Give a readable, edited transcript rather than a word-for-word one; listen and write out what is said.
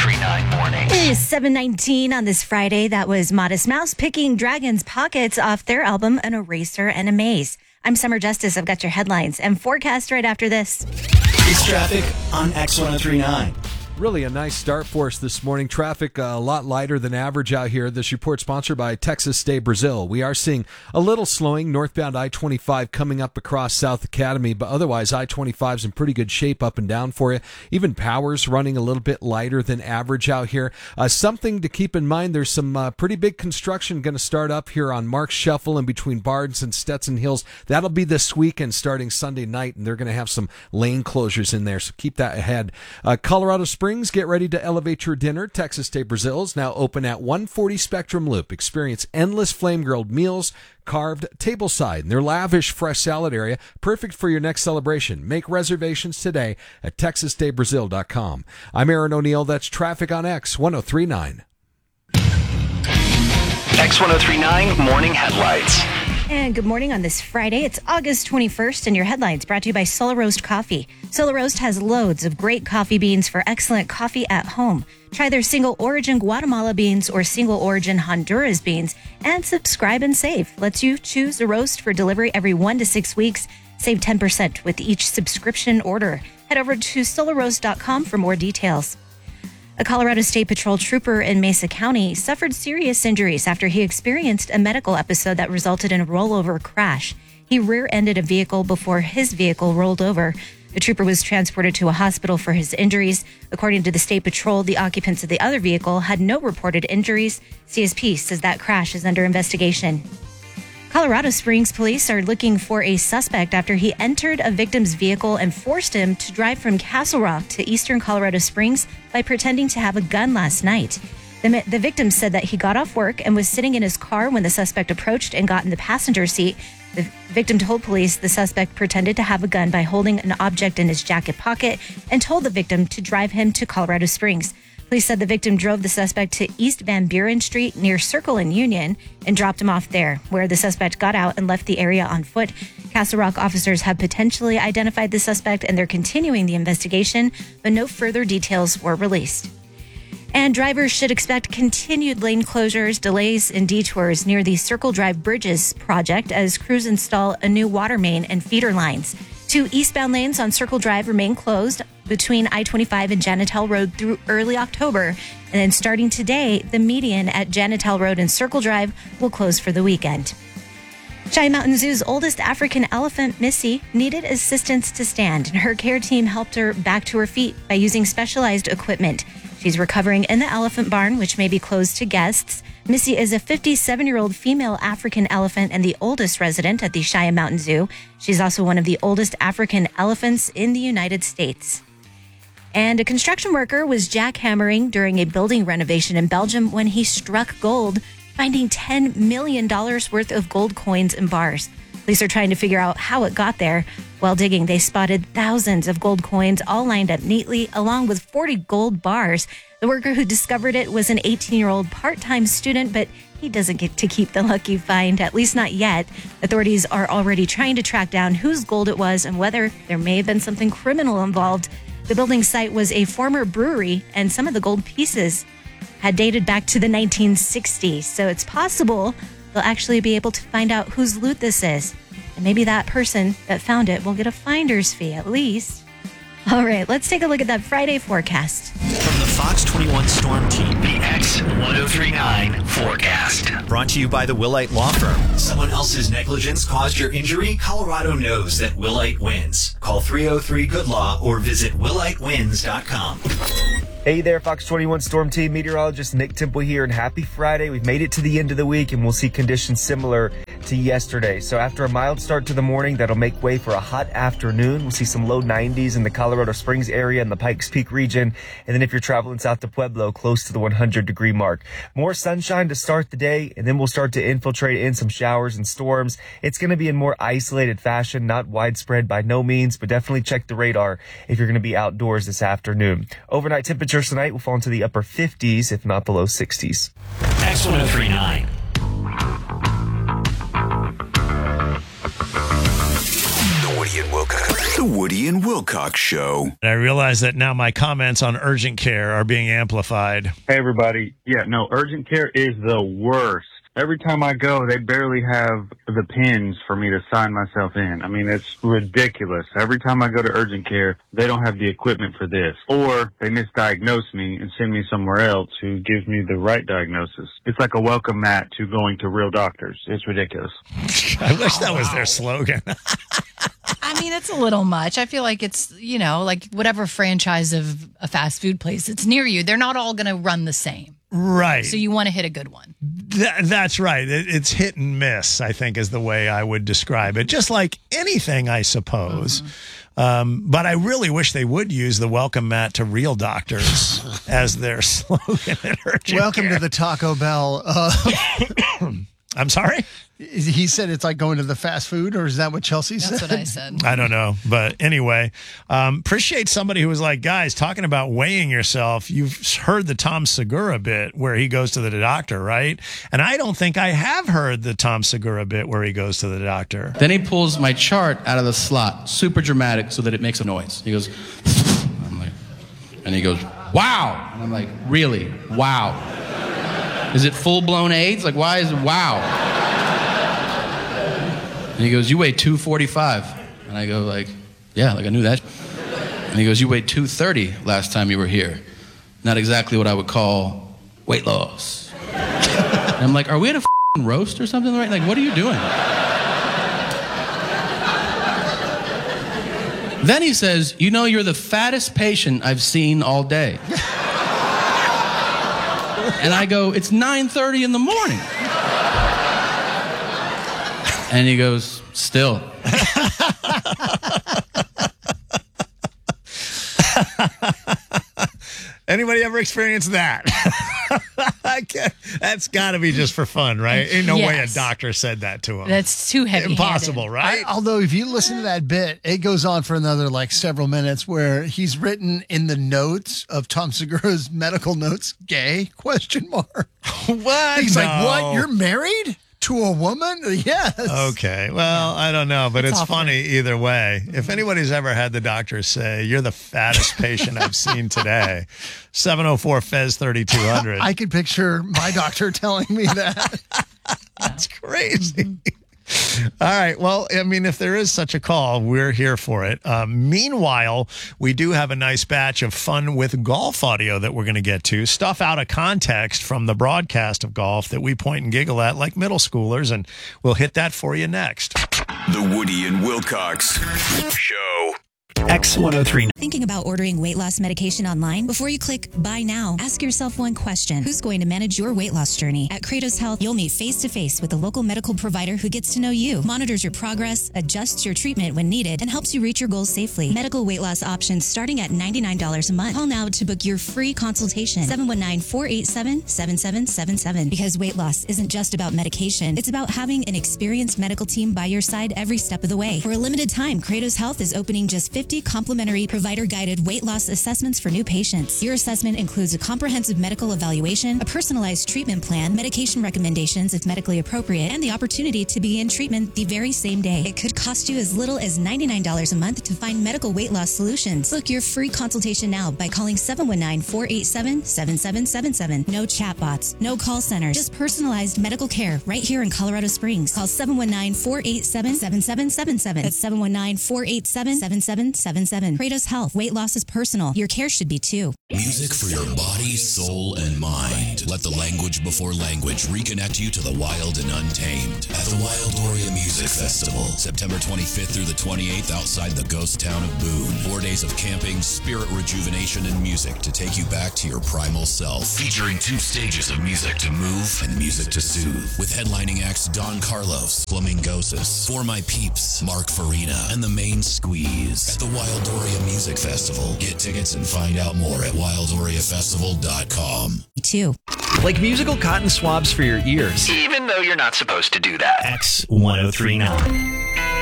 1039 Mornings. It is 7:19 on this Friday. That was Modest Mouse picking Dragon's Pockets off their album An Eraser and a Maze. I'm Summer Justice. I've got your headlines and forecast right after this. It's traffic on X1039. Really a nice start for us this morning. Traffic a lot lighter than average out here. This report sponsored by Texas de Brazil. We are seeing a little slowing northbound I-25 coming up across South Academy, but otherwise I-25 is in pretty good shape up and down for you. Even Powers running a little bit lighter than average out here. Something to keep in mind, there's some pretty big construction going to start up here on Mark's Shuffle in between Barnes and Stetson Hills. That'll be this weekend starting Sunday night, and they're going to have some lane closures in there, so keep that ahead. Colorado Springs, get ready to elevate your dinner. Texas de Brazil is now open at 140 Spectrum Loop. Experience endless flame-grilled meals, carved tableside, and their lavish fresh salad area, perfect for your next celebration. Make reservations today at texasdebrazil.com. I'm Aaron O'Neill. That's traffic on X1039. X1039 Morning Headlights. And good morning on this Friday. It's August 21st, and your headlines brought to you by Solo Roast Coffee. Solo Roast has loads of great coffee beans for excellent coffee at home. Try their single origin Guatemala beans or single origin Honduras beans, and subscribe and save. Lets you choose a roast for delivery every 1 to 6 weeks. Save 10% with each subscription order. Head over to soloroast.com for more details. A Colorado State Patrol trooper in Mesa County suffered serious injuries after he experienced a medical episode that resulted in a rollover crash. He rear-ended a vehicle before his vehicle rolled over. The trooper was transported to a hospital for his injuries. According to the State Patrol, the occupants of the other vehicle had no reported injuries. CSP says that crash is under investigation. Colorado Springs police are looking for a suspect after he entered a victim's vehicle and forced him to drive from Castle Rock to eastern Colorado Springs by pretending to have a gun last night. The victim said that he got off work and was sitting in his car when the suspect approached and got in the passenger seat. The victim told police the suspect pretended to have a gun by holding an object in his jacket pocket and told the victim to drive him to Colorado Springs. Police said the victim drove the suspect to East Van Buren Street near Circle and Union and dropped him off there, where the suspect got out and left the area on foot. Castle Rock officers have potentially identified the suspect and they're continuing the investigation, but no further details were released. And drivers should expect continued lane closures, delays, and detours near the Circle Drive Bridges project as crews install a new water main and feeder lines. 2 eastbound lanes on Circle Drive remain closed between I-25 and Janitel Road through early October. And then starting today, the median at Janitel Road and Circle Drive will close for the weekend. Cheyenne Mountain Zoo's oldest African elephant, Missy, needed assistance to stand, and her care team helped her back to her feet by using specialized equipment. She's recovering in the elephant barn, which may be closed to guests. Missy is a 57-year-old female African elephant and the oldest resident at the Cheyenne Mountain Zoo. She's also one of the oldest African elephants in the United States. And a construction worker was jackhammering during a building renovation in Belgium when he struck gold, finding $10 million worth of gold coins and bars. Police are trying to figure out how it got there. While digging, they spotted thousands of gold coins all lined up neatly, along with 40 gold bars. The worker who discovered it was an 18-year-old part-time student, but he doesn't get to keep the lucky find, at least not yet. Authorities are already trying to track down whose gold it was and whether there may have been something criminal involved. The building site was a former brewery, and some of the gold pieces had dated back to the 1960s, so it's possible they'll actually be able to find out whose loot this is. And maybe that person that found it will get a finder's fee at least. All right, let's take a look at that Friday forecast. From the Fox 21 Storm Team, The X1039 Forecast. brought to you by the Willite Law Firm. Someone else's negligence caused your injury? Colorado knows that Willite wins. Call 303-GOOD-LAW or visit willitewins.com. Hey there, Fox 21 Storm Team meteorologist Nick Temple here, and happy Friday. We've made it to the end of the week, and we'll see conditions similar to yesterday. So after a mild start to the morning, that'll make way for a hot afternoon. We'll see some low 90s in the Colorado Springs area and the Pikes Peak region. And then if you're traveling south to Pueblo, close to the 100-degree mark. More sunshine to start the day, and then we'll start to infiltrate in some showers and storms. It's going to be in more isolated fashion, not widespread by no means, but definitely check the radar if you're going to be outdoors this afternoon. Overnight temperatures tonight will fall into the upper 50s, if not the low 60s. X1039. The Woody and Wilco The Woody and Wilcox Show. And I realize that now my comments on urgent care are being amplified. Hey, everybody. Yeah, no, urgent care is the worst. Every time I go, they barely have the pins for me to sign myself in. I mean, it's ridiculous. Every time I go to urgent care, they don't have the equipment for this. Or they misdiagnose me and send me somewhere else who gives me the right diagnosis. It's like a welcome mat to going to real doctors. It's ridiculous. I wish that was their slogan. I mean, it's a little much. I feel like it's, like whatever franchise of a fast food place that's near you, they're not all going to run the same. Right. So you want to hit a good one. That's right. It's hit and miss, I think, is the way I would describe it. Just like anything, I suppose. Mm-hmm. But I really wish they would use the welcome mat to real doctors as their slogan at urgent Welcome care. to the Taco Bell. I'm sorry? He said it's like going to the fast food, or is that what Chelsea said? That's what I said. I don't know. But anyway, appreciate somebody who was like, guys, talking about weighing yourself. You've heard the Tom Segura bit where he goes to the doctor, right? And I don't think I have heard the Tom Segura bit where he goes to the doctor. Then he pulls my chart out of the slot, super dramatic, so that it makes a noise. He goes, I'm like, and he goes, wow. And I'm like, really? Wow. Is it full-blown AIDS? Like, why is it wow? And he goes, you weigh 245. And I go like, yeah, like I knew that. And he goes, you weighed 230 last time you were here. Not exactly what I would call weight loss. And I'm like, are we at a roast or something? Right? Like, what are you doing? Then he says, you're the fattest patient I've seen all day. And I go, it's 9:30 in the morning. And he goes, still. Anybody ever experienced that? That's got to be just for fun, right? Ain't no way a doctor said that to him. That's too heavy. Impossible, right? Although if you listen to that bit, it goes on for another several minutes where he's written in the notes of Tom Segura's medical notes, gay, ? What? He's like, what? You're married? To a woman? Yes. Okay. Well, I don't know, but it's funny either way. If anybody's ever had the doctor say, you're the fattest patient I've seen today, 704-FEZ-3200. I could picture my doctor telling me that. That's crazy. All right. Well, I mean, if there is such a call, we're here for it. Meanwhile, we do have a nice batch of fun with golf audio that we're going to get to. Stuff out of context from the broadcast of golf that we point and giggle at like middle schoolers, and we'll hit that for you next. The Woody and Wilcox Show. X1039. Thinking about ordering weight loss medication online? Before you click buy now, ask yourself one question. Who's going to manage your weight loss journey? At Kratos Health, you'll meet face-to-face with a local medical provider who gets to know you, monitors your progress, adjusts your treatment when needed, and helps you reach your goals safely. Medical weight loss options starting at $99 a month. Call now to book your free consultation. 719-487-7777. Because weight loss isn't just about medication. It's about having an experienced medical team by your side every step of the way. For a limited time, Kratos Health is opening just 50 complimentary provider-guided weight loss assessments for new patients. Your assessment includes a comprehensive medical evaluation, a personalized treatment plan, medication recommendations if medically appropriate, and the opportunity to begin treatment the very same day. It could cost you as little as $99 a month to find medical weight loss solutions. Book your free consultation now by calling 719-487-7777. No chatbots, no call centers, just personalized medical care right here in Colorado Springs. Call 719-487-7777. That's 719-487-7777. Kratos Health. Weight loss is personal. Your care should be too. Music for your body, soul, and mind. Let the language before language reconnect you to the wild and untamed. At the Wildoria Music Festival, September 25th through the 28th outside the ghost town of Boone. 4 days of camping, spirit rejuvenation, and music to take you back to your primal self. Featuring 2 stages of music to move and music to soothe. With headlining acts Don Carlos, Flamingosis, For My Peeps, Mark Farina, and The Main Squeeze. At the Wildoria Music Festival. Get tickets and find out more at wildoriafestival.com. Too. Like musical cotton swabs for your ears. Even though you're not supposed to do that. X1039.